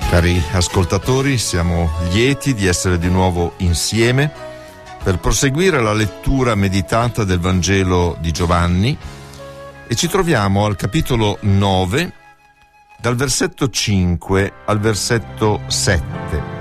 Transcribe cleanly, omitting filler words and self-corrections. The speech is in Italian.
Cari ascoltatori, siamo lieti di essere di nuovo insieme per proseguire la lettura meditata del Vangelo di Giovanni e ci troviamo al capitolo 9, dal versetto 5 al versetto 7.